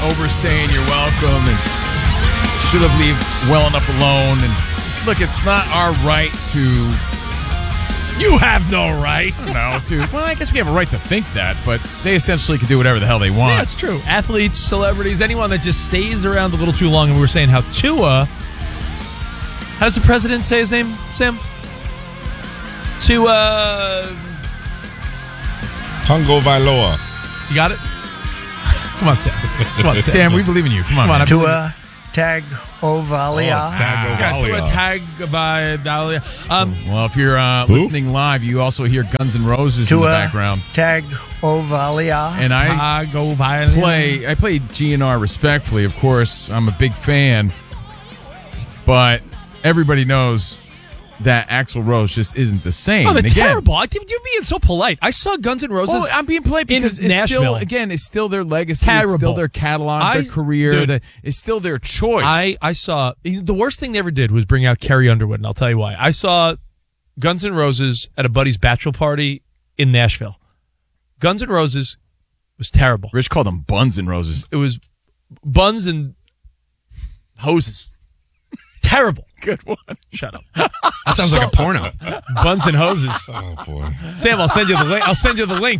overstaying your welcome and should have left well enough alone. And look, it's not our right to. You have no right. No, well, I guess we have a right to think that, but they essentially can do whatever the hell they want. Yeah, it's true. Athletes, celebrities, anyone that just stays around a little too long. And we were saying how Tua. How does the president say his name, Sam? Tua. Tungo Vailoa. You got it? Come on, Sam. Come on, Sam, we believe in you. Come on. Tua Tagovailoa. Tagovailoa. Well, if you're listening live, you also hear Guns N' Roses in the background. Tagovailoa. And I play GNR respectfully. Of course, I'm a big fan, but everybody knows that Axl Rose just isn't the same. Oh, they're terrible. You're being so polite. I saw Guns N' Roses. Well, I'm being polite because it's Nashville. It's still their legacy. Terrible. It's still their catalog, their career. It's still their choice. I saw the worst thing they ever did was bring out Carrie Underwood, and I'll tell you why. I saw Guns N' Roses at a buddy's bachelor party in Nashville. Guns N' Roses was terrible. Rich called them Buns and Roses. It was buns and hoses. Terrible. Good one. Shut up. That sounds like a porno. Buns and hoses. Oh, boy. Sam, I'll send you the link. I'll send you the link.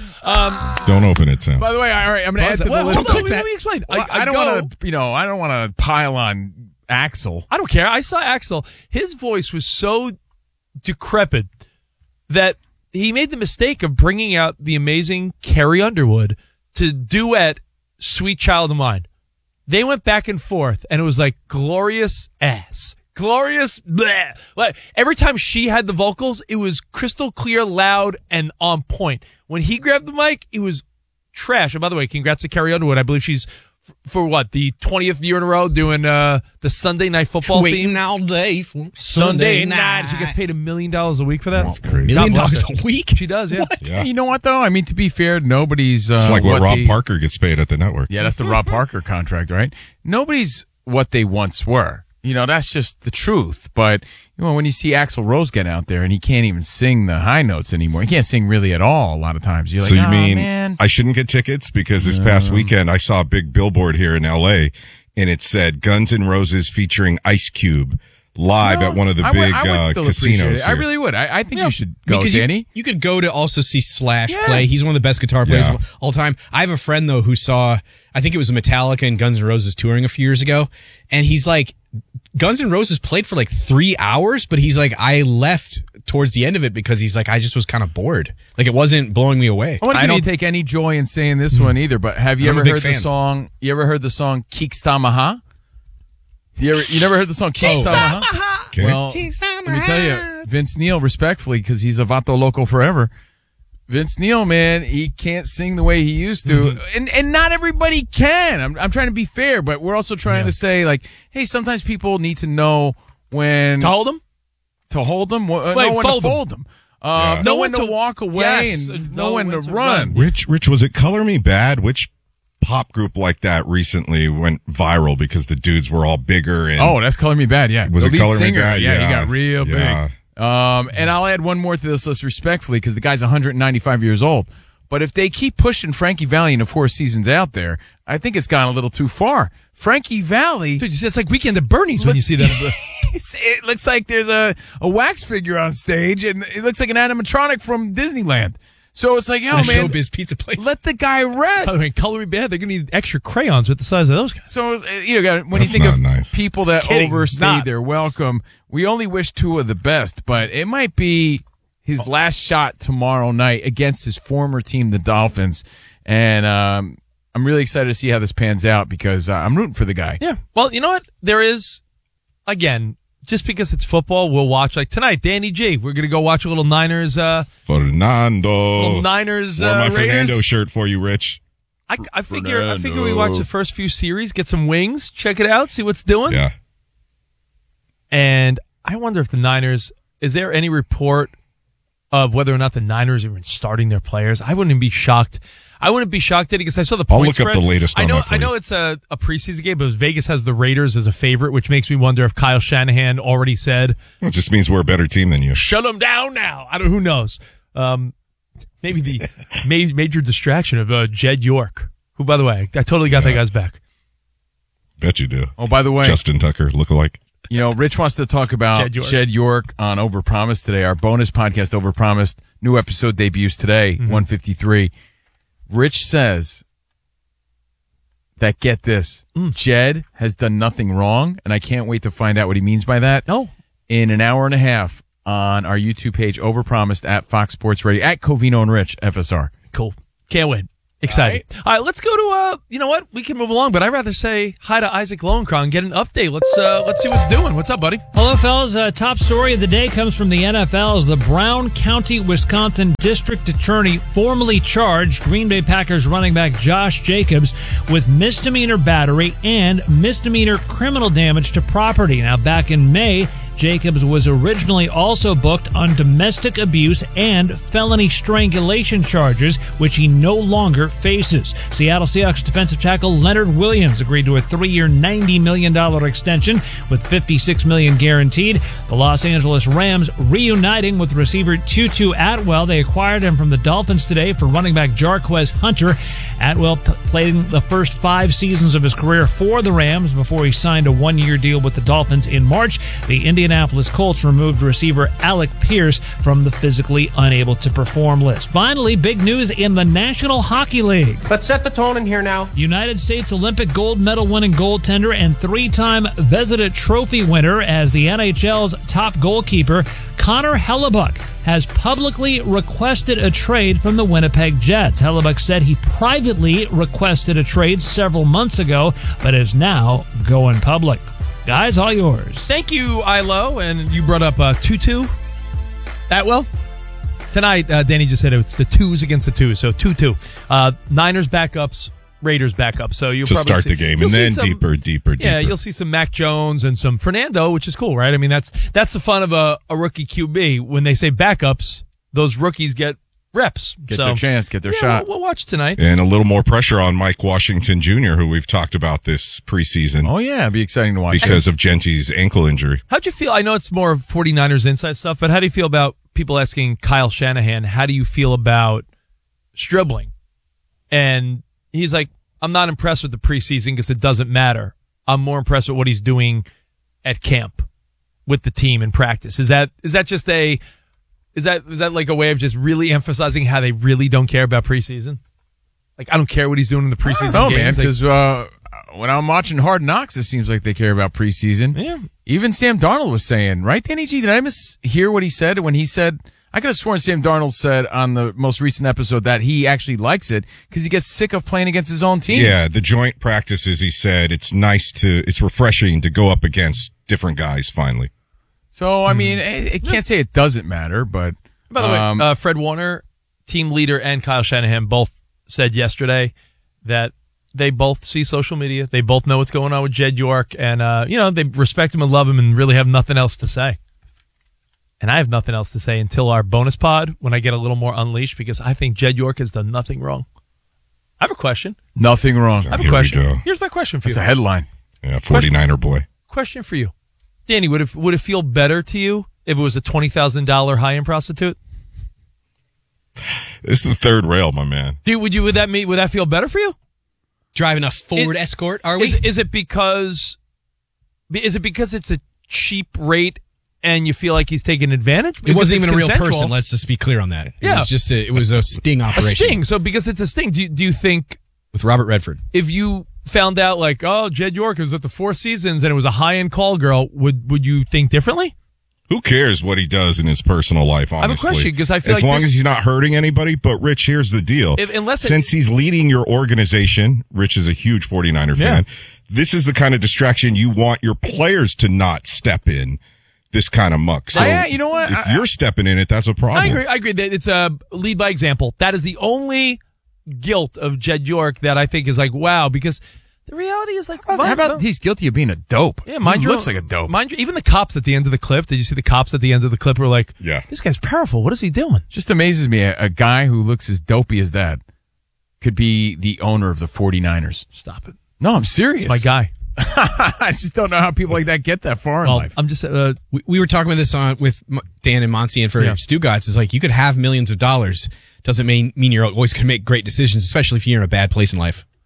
Don't open it, Sam. By the way, all right, I'm going to add to the list. Let me explain. Well, I don't want to, I don't want to pile on Axl. I don't care. I saw Axl. His voice was so decrepit that he made the mistake of bringing out the amazing Carrie Underwood to duet Sweet Child of Mine. They went back and forth, and it was like glorious ass. Glorious bleh. Like, every time she had the vocals, it was crystal clear, loud, and on point. When he grabbed the mic, it was trash. And by the way, congrats to Carrie Underwood. I believe she's, for what, the 20th year in a row doing the Sunday Night Football Waiting theme? all day for Sunday night. She gets paid $1 million a week for that. That's crazy. $1 million God bless a her. week? She does, yeah. Yeah. You know what, though? I mean, to be fair, nobody's... It's like what Rob Parker gets paid at the network. Yeah, that's the Rob Parker contract, right? Nobody's what they once were. That's just the truth. But when you see Axl Rose get out there and he can't even sing the high notes anymore, he can't sing really at all a lot of times. You're like, So you mean man. I shouldn't get tickets? Because this past weekend I saw a big billboard here in L.A. and it said Guns N' Roses featuring Ice Cube live at one of the big I would still appreciate casinos it. here. I really would. I think you should go, Because Danny. you could go to also see Slash play. He's one of the best guitar players of all time. I have a friend, though, who saw, I think it was Metallica and Guns N' Roses touring a few years ago, and he's like, Guns N' Roses played for like 3 hours, but he's like, I left towards the end of it because he's like, I just was kind of bored. Like, it wasn't blowing me away. I don't take any joy in saying this one either, but have you I'm ever a big heard the fan. song? You ever heard the song Kickstamaha? You never heard the song Kickstamaha? Okay. Well, let me tell you, Vince Neil, respectfully, because he's a Vato Loco forever. Vince Neil, man, he can't sing the way he used to, and not everybody can. I'm trying to be fair, but we're also trying to say, like, hey, sometimes people need to know when To hold him? know when to fold them, know when to walk away, and know when to run. Rich, was it Color Me Bad? Which pop group like that recently went viral because the dudes were all bigger? And Oh, that's Color Me Bad, yeah. Was The it lead Color Me singer, Bad? Yeah, he Yeah. got real Yeah. big. And I'll add one more to this list respectfully because the guy's 195 years old. But if they keep pushing Frankie Valli into 4 seasons out there, I think it's gone a little too far. Frankie Valli... Dude, it's like Weekend at Bernie's when you see that. It looks like there's a wax figure on stage, and it looks like an animatronic from Disneyland. So it's like, yo, man, Showbiz Pizza Place. let the guy rest. I mean, Color Me Bad, they're going to need extra crayons with the size of those guys. So, when That's you think not of nice. people that Kidding, it's overstayed not. their welcome, we only wish Tua the best, but it might be his last shot tomorrow night against his former team, the Dolphins. And I'm really excited to see how this pans out because I'm rooting for the guy. Yeah. Well, you know what? There is, again, just because it's football, we'll watch. Like tonight, Danny G, we're going to go watch a little Niners, Fernando. Wore my Raiders. Fernando shirt for you, Rich. I figure we watch the first few series, get some wings, check it out, see what's doing. Yeah. And I wonder if the Niners, is there any report of whether or not the Niners are even starting their players? I wouldn't be shocked. I wouldn't be shocked at it because I saw the I'll point look up spread. the latest on that for I know you. it's a preseason game, but Vegas has the Raiders as a favorite, which makes me wonder if Kyle Shanahan already said, Well, it just means we're a better team than you. shut them down now. Who knows? Maybe the major distraction of Jed York, who, by the way, I totally got that guy's back. Bet you do. Oh, by the way, Justin Tucker, lookalike. you know, Rich wants to talk about Jed York on Overpromised today. Our bonus podcast, Overpromised, new episode debuts today, 153. Rich says that, get this, Jed has done nothing wrong, and I can't wait to find out what he means by that. No. In an hour and a half on our YouTube page, Overpromised, at Fox Sports Radio, at Covino and Rich, FSR. Cool. Can't wait. Excited. All right, let's go to, you know what? We can move along, but I'd rather say hi to Isaac Lowenkron and get an update. Let's see what's doing. What's up, buddy? Hello, fellas. Top story of the day comes from the NFL as the Brown County, Wisconsin District Attorney formally charged Green Bay Packers running back Josh Jacobs with misdemeanor battery and misdemeanor criminal damage to property. Now, back in May, Jacobs was originally also booked on domestic abuse and felony strangulation charges, which he no longer faces. Seattle Seahawks defensive tackle Leonard Williams agreed to a 3-year, $90 million extension with $56 million guaranteed. The Los Angeles Rams reuniting with receiver Tutu Atwell. They acquired him from the Dolphins today for running back Jarquez Hunter. Atwell played the first 5 seasons of his career for the Rams before he signed a 1-year deal with the Dolphins in March. The Indianapolis Colts removed receiver Alec Pierce from the physically unable to perform list. Finally, big news in the National Hockey League. Let's set the tone in here now. United States Olympic gold medal winning goaltender and 3-time Vezina Trophy winner as the NHL's top goalkeeper, Connor Hellebuyck, has publicly requested a trade from the Winnipeg Jets. Hellebuyck said he privately requested a trade several months ago, but is now going public. Guys, all yours. Thank you, Ilo. And you brought up Tutu Atwell. Tonight, Danny just said it's the twos against the twos, so 2-2. Niners backups, Raiders backups. So you'll to probably start see, the game, and then deeper. Yeah, you'll see some Mac Jones and some Fernando, which is cool, right? I mean, that's the fun of a rookie QB. When they say backups, those rookies get reps. Get their chance, get their shot. We'll watch tonight. And a little more pressure on Mike Washington Jr., who we've talked about this preseason. Oh, yeah, it'd be exciting to watch. Because of Genty's ankle injury. How'd you feel? I know it's more 49ers inside stuff, but how do you feel about people asking Kyle Shanahan, how do you feel about Stribling? And he's like, I'm not impressed with the preseason because it doesn't matter. I'm more impressed with what he's doing at camp with the team in practice. Is that just is that like a way of just really emphasizing how they really don't care about preseason? Like, I don't care what he's doing in the preseason games. Man, because when I'm watching Hard Knocks, it seems like they care about preseason. Yeah. Even Sam Darnold was saying, right, Danny G? Did I mishear what he said when he said, I could have sworn Sam Darnold said on the most recent episode that he actually likes it because he gets sick of playing against his own team. Yeah, the joint practices, he said, it's refreshing to go up against different guys finally. So, I mean, it can't say it doesn't matter, but... By the way, Fred Warner, team leader, and Kyle Shanahan both said yesterday that they both see social media. They both know what's going on with Jed York, and, they respect him and love him and really have nothing else to say. And I have nothing else to say until our bonus pod when I get a little more unleashed because I think Jed York has done nothing wrong. I have a question. Nothing wrong. I have a question. Here's my question for you. That's a headline. Yeah, 49er boy. Question for you. Danny, would it feel better to you if it was a $20,000 high-end prostitute? It's the third rail, my man. Would that feel better for you? Driving a Ford Escort, are we? Is it because it's a cheap rate and you feel like he's taking advantage? It wasn't even a real person. Let's just be clear on that. It was a sting operation. A sting. So because it's a sting, do you think with Robert Redford, if you found out like, oh, Jed York was at the Four Seasons and it was a high-end call girl, would you think differently? Who cares what he does in his personal life, honestly? I have a question, because I feel as long as he's not hurting anybody. But, Rich, here's the deal. Since he's leading your organization, Rich is a huge 49er fan, this is the kind of distraction you want your players to not step in this kind of muck. So, you know what? If you're stepping in it, that's a problem. I agree. It's a lead by example. That is the only guilt of Jed York that I think is like, wow, because the reality is like, how about he's guilty of being a dope? Yeah, he looks like a dope. Mind you, even the cops at the end of the clip, did you see the cops at the end of the clip were like, yeah, this guy's powerful. What is he doing? Just amazes me. A guy who looks as dopey as that could be the owner of the 49ers. Stop it. No, I'm serious. It's my guy. I just don't know how people like that get that far in life. I'm just, we were talking about this with Dan and Monty and for Stugatz. It's like you could have millions of dollars. Doesn't mean you're always going to make great decisions, especially if you're in a bad place in life.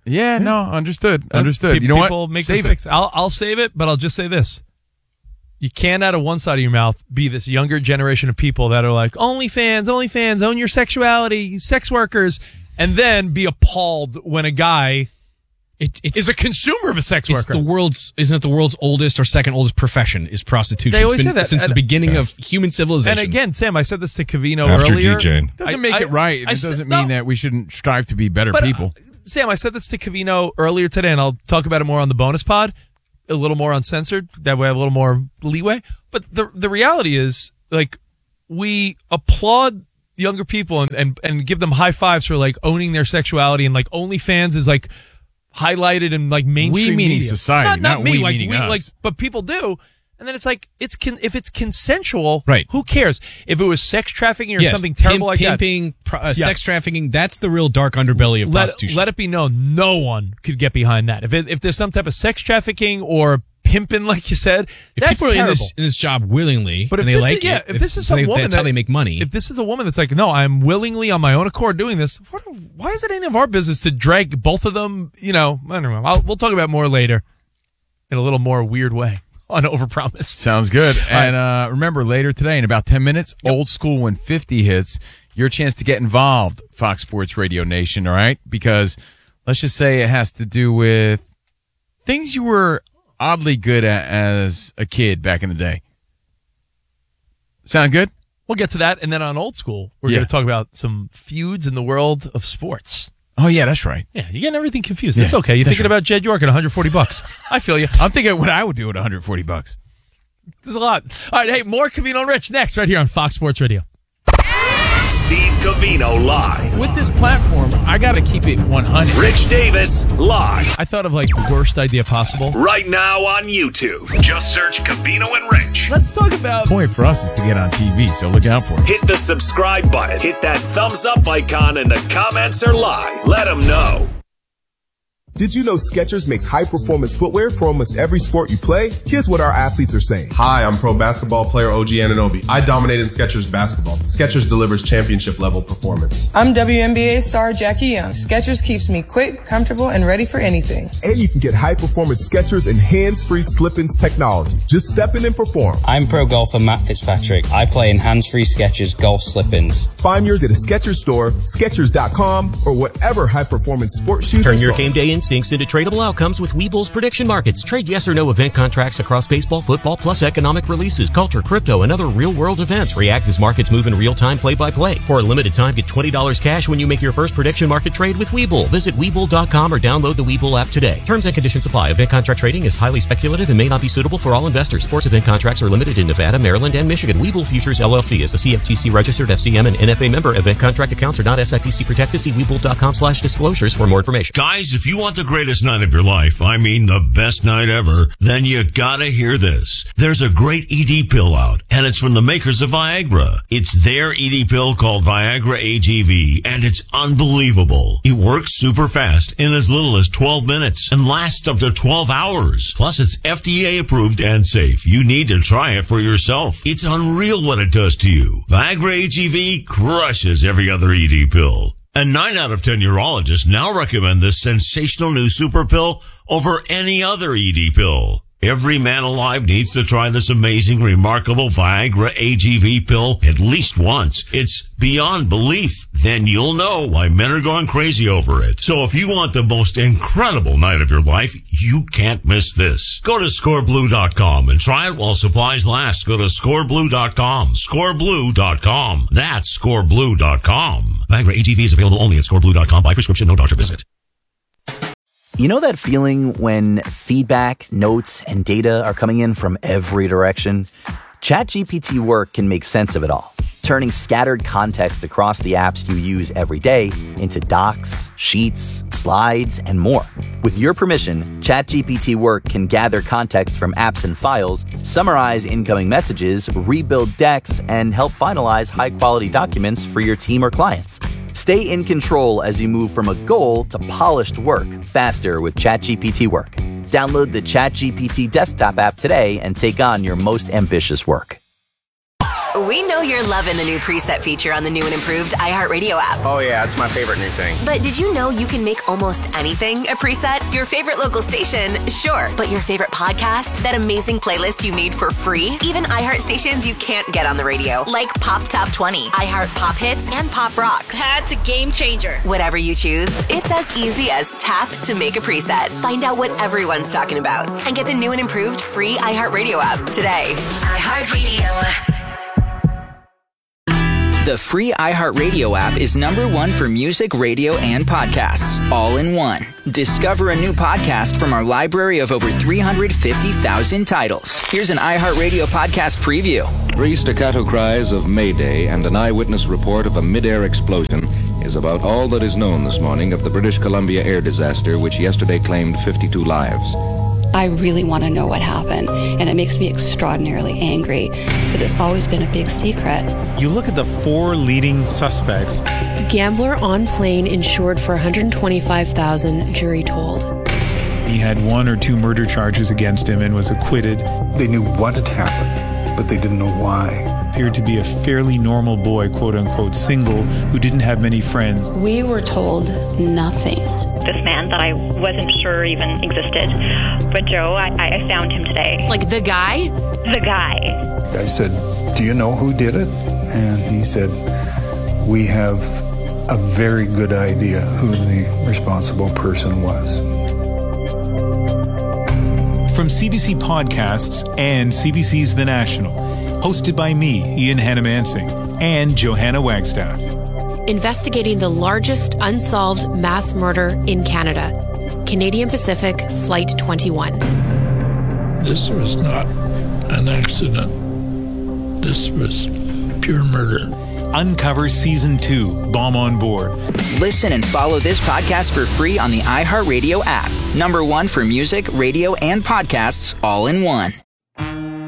Yeah, no, understood. You know people what? Make Save mistakes. it. I'll save it, but I'll just say this. You can't, out of one side of your mouth, be this younger generation of people that are like, OnlyFans, own your sexuality, sex workers, and then be appalled when a guy is a consumer of a sex worker. Isn't it the world's oldest or second oldest profession is prostitution? They always say that. Since the beginning of human civilization. And again, Sam, I said this to Covino After earlier. DJing. Doesn't make it right. It doesn't mean that we shouldn't strive to be better people. Sam, I said this to Covino earlier today, and I'll talk about it more on the bonus pod, a little more uncensored. That way I have a little more leeway. But the reality is, like, we applaud younger people and give them high fives for, like, owning their sexuality, and, like, OnlyFans is, like, highlighted in, like, mainstream we meaning media. society, not me, we like, meaning us. Like, but people do. And then it's like, if it's consensual, right? Who cares? If it was sex trafficking or something terrible like pimping, sex trafficking, that's the real dark underbelly of prostitution. Let it be known, no one could get behind that. If there's some type of sex trafficking or pimping, like you said, that's people are terrible. in this job willingly, but if and they this like is, if this is some woman, that's how they make money. If this is a woman that's like, no, I'm willingly on my own accord doing this. Why is it any of our business to drag both of them? You know, I don't know. We'll talk about more later in a little more weird way. On Overpromise. Sounds good. And remember, later today, in about 10 minutes, Old School when 50 hits, your chance to get involved, Fox Sports Radio Nation, all right? Because let's just say it has to do with things you were oddly good at as a kid back in the day. Sound good? We'll get to that. And then on Old School, we're going to talk about some feuds in the world of sports. Oh, yeah, that's right. Yeah, you're getting everything confused. That's okay. You're thinking about Jed York at $140. I feel you. I'm thinking what I would do at $140. There's a lot. All right, hey, more Covino and Rich next right here on Fox Sports Radio. Steve Covino live. With this platform, I got to keep it 100. Rich Davis live. I thought of like the worst idea possible. Right now on YouTube. Just search Covino and Rich. Let's talk about... The point for us is to get on TV, so look out for it. Hit the subscribe button. Hit that thumbs up icon in the comments or live. Let them know. Did you know Skechers makes high-performance footwear for almost every sport you play? Here's what our athletes are saying. Hi, I'm pro basketball player OG Anunoby. I dominate in Skechers basketball. Skechers delivers championship-level performance. I'm WNBA star Jackie Young. Skechers keeps me quick, comfortable, and ready for anything. And you can get high-performance Skechers and hands-free slip-ins technology. Just step in and perform. I'm pro golfer Matt Fitzpatrick. I play in hands-free Skechers golf slip-ins. Find yours at a Skechers store, Skechers.com, or whatever high-performance sports shoes. Turn your game day instincts into tradable outcomes with Webull's prediction markets. Trade yes or no event contracts across baseball, football, plus economic releases, culture, crypto, and other real-world events. React as markets move in real time, play-by-play. For a limited time, get $20 cash when you make your first prediction market trade with Webull. Visit Webull.com or download the Webull app today. Terms and conditions apply. Event contract trading is highly speculative and may not be suitable for all investors. Sports event contracts are limited in Nevada, Maryland, and Michigan. Webull Futures LLC is a CFTC registered FCM and NFA member. Event contract accounts are not SIPC protected. See Webull.com/disclosures for more information. Guys, if you want the greatest night of your life, I mean the best night ever, then you gotta hear this. There's a great ED pill out, and it's from the makers of Viagra. It's their ED pill called Viagra AGV, and it's unbelievable. It works super fast in as little as 12 minutes and lasts up to 12 hours. Plus, it's FDA approved and safe. You need to try it for yourself. It's unreal what it does to you. Viagra AGV crushes every other ED pill. And 9 out of 10 urologists now recommend this sensational new super pill over any other ED pill. Every man alive needs to try this amazing, remarkable Viagra AGV pill at least once. It's beyond belief. Then you'll know why men are going crazy over it. So if you want the most incredible night of your life, you can't miss this. Go to scoreblue.com and try it while supplies last. Go to scoreblue.com. Scoreblue.com. That's scoreblue.com. Viagra AGV is available only at scoreblue.com by prescription, no doctor visit. You know that feeling when feedback, notes, and data are coming in from every direction? ChatGPT Work can make sense of it all, turning scattered context across the apps you use every day into docs, sheets, slides, and more. With your permission, ChatGPT Work can gather context from apps and files, summarize incoming messages, rebuild decks, and help finalize high-quality documents for your team or clients. Stay in control as you move from a goal to polished work faster with ChatGPT Work. Download the ChatGPT desktop app today and take on your most ambitious work. We know you're loving the new preset feature on the new and improved iHeartRadio app. Oh yeah, it's my favorite new thing. But did you know you can make almost anything a preset? Your favorite local station, sure. But your favorite podcast? That amazing playlist you made for free? Even iHeart stations you can't get on the radio, like Pop Top 20, iHeart Pop Hits, and Pop Rocks. That's a game changer. Whatever you choose, it's as easy as tap to make a preset. Find out what everyone's talking about and get the new and improved free iHeartRadio app today. iHeartRadio. The free iHeartRadio app is #1 for music, radio, and podcasts, all in one. Discover a new podcast from our library of over 350,000 titles. Here's an iHeartRadio podcast preview. 3 staccato cries of Mayday and an eyewitness report of a mid-air explosion is about all that is known this morning of the British Columbia air disaster, which yesterday claimed 52 lives. I really want to know what happened, and it makes me extraordinarily angry that it's always been a big secret. You look at the 4 leading suspects. Gambler on plane insured for $125,000, jury told. He had 1 or 2 murder charges against him and was acquitted. They knew what had happened, but they didn't know why. Appeared to be a fairly normal boy, quote-unquote single, who didn't have many friends. We were told nothing. This man that I wasn't sure even existed. But Joe, I found him today. Like the guy? The guy. I said, "Do you know who did it?" And he said, "We have a very good idea who the responsible person was." From CBC Podcasts and CBC's The National, hosted by me, Ian Hannamansing, and Johanna Wagstaff. Investigating the largest unsolved mass murder in Canada. Canadian Pacific Flight 21. This was not an accident. This was pure murder. Uncover Season 2, Bomb on Board. Listen and follow this podcast for free on the iHeartRadio app. #1 for music, radio, and podcasts, all in one.